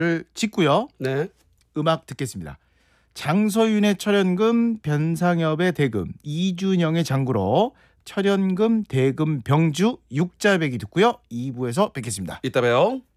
짓고요. 네. 음악 듣겠습니다. 장서윤의 철연금, 변상엽의 대금, 이준영의 장구로 철연금, 대금, 병주, 육자배기 듣고요. 2부에서 뵙겠습니다. 이따 봬요.